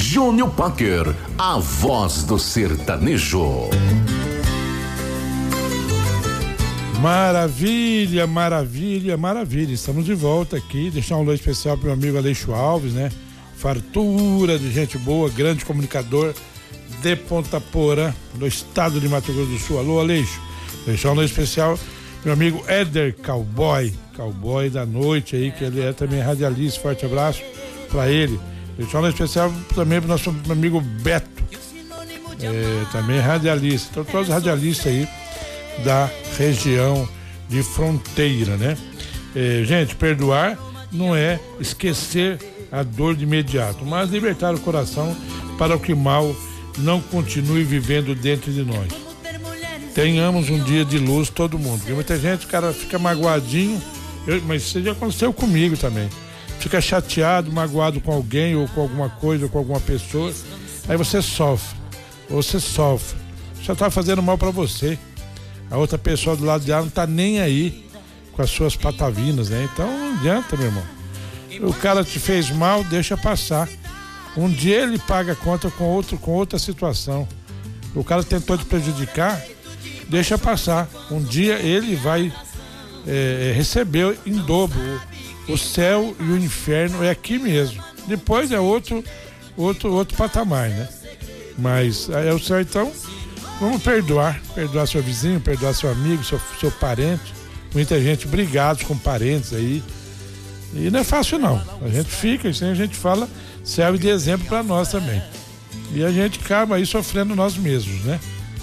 Júnior Packer, a voz do sertanejo. Maravilha, maravilha, maravilha. Estamos de volta aqui. Deixar um alô especial pro meu amigo Aleixo Alves, né? Fartura de gente boa, grande comunicador de Ponta Porã, no estado de Mato Grosso do Sul. Alô, Aleixo. Deixar um alô especial meu amigo Éder Cowboy da noite aí, que ele é também radialista. Forte abraço pra ele. Deixar um alô especial também pro nosso amigo Beto, também radialista. Então, todos os radialistas aí da região de fronteira, né? Gente, perdoar não é esquecer a dor de imediato, mas libertar o coração para que o mal não continue vivendo dentro de nós. Tenhamos um dia de luz todo mundo, porque muita gente, o cara fica magoadinho, mas isso já aconteceu comigo também. Fica chateado, magoado com alguém ou com alguma coisa ou com alguma pessoa, aí você sofre, já tá fazendo mal para você. A outra pessoa do lado de lá não tá nem aí com as suas patavinas, né? Então não adianta, meu irmão. O cara te fez mal, deixa passar. Um dia ele paga a conta com outra situação. O cara tentou te prejudicar, deixa passar. Um dia ele vai receber em dobro. O céu e o inferno é aqui mesmo. Depois é outro patamar, né? Mas é o céu, então. Vamos perdoar seu vizinho, perdoar seu amigo, seu parente. Muita gente brigados com parentes aí. E não é fácil não. A gente fica, isso aí a gente fala, serve de exemplo para nós também. E a gente acaba aí sofrendo nós mesmos, né?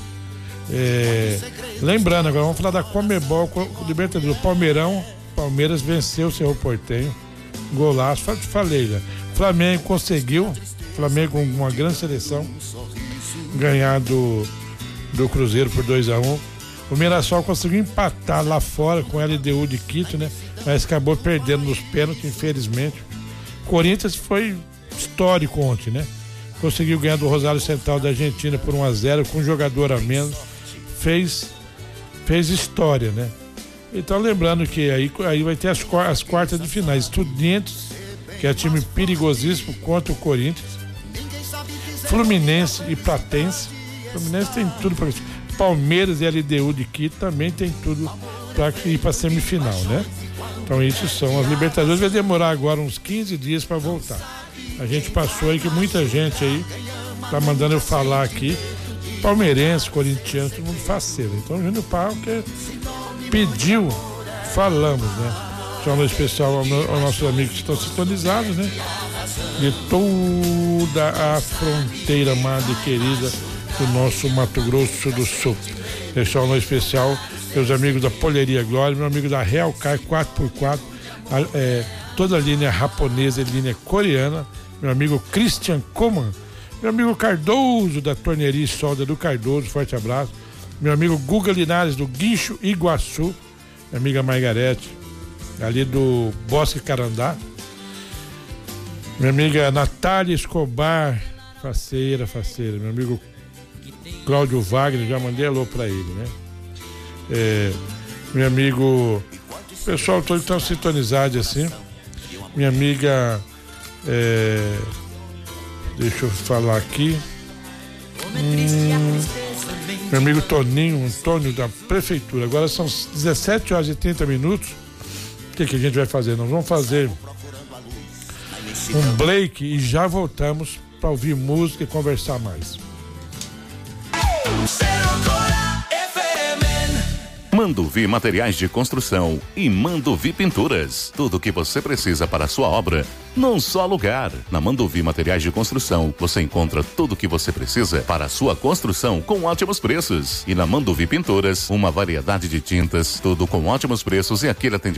Lembrando, agora vamos falar da Conmebol Libertadores. Palmeiras venceu o Cerro Porteño. Golaço, falei, né? Flamengo conseguiu, Flamengo com uma grande seleção, ganhar do Cruzeiro por 2-1. O Mirassol conseguiu empatar lá fora com o LDU de Quito, né? Mas acabou perdendo nos pênaltis, infelizmente. Corinthians foi histórico ontem, né? Conseguiu ganhar do Rosário Central da Argentina por 1-0 com um jogador a menos. Fez história, né? Então lembrando que aí vai ter as quartas de finais. Estudiantes, que é time perigosíssimo contra o Corinthians. Fluminense e Platense. Fluminense tem tudo para isso. Palmeiras e LDU de Quito também tem tudo para ir para semifinal, né? Então isso são as Libertadores. Vai demorar agora uns 15 dias para voltar. A gente passou aí que muita gente aí tá mandando eu falar aqui. Palmeirense, corintiano, todo mundo faceiro. Então o Júnior Packer pediu, falamos, né? Chama especial aos nossos amigos que estão sintonizados, né? De toda a fronteira amada e querida do nosso Mato Grosso do Sul. Deixar um especial meus amigos da Polheria Glória, meu amigo da Real Car 4x4, toda a linha japonesa e linha coreana, meu amigo Christian Coman, meu amigo Cardoso da Torneria e Solda do Cardoso, forte abraço, meu amigo Guga Linares do Guincho Iguaçu, minha amiga Margarete, ali do Bosque Carandá, minha amiga Natália Escobar, faceira, meu amigo Cláudio Wagner, já mandei alô pra ele, né? Meu amigo, o pessoal todo tão sintonizado assim. Minha amiga, deixa eu falar aqui. Meu amigo Antônio da Prefeitura. Agora são 17h30. O que a gente vai fazer? Nós vamos fazer um break e já voltamos para ouvir música e conversar mais. Mandovi Materiais de Construção e Mandovi Pinturas. Tudo o que você precisa para a sua obra num só lugar. Na Mandovi Materiais de Construção, você encontra tudo o que você precisa para a sua construção com ótimos preços. E na Mandovi Pinturas, uma variedade de tintas, tudo com ótimos preços e aquele atendimento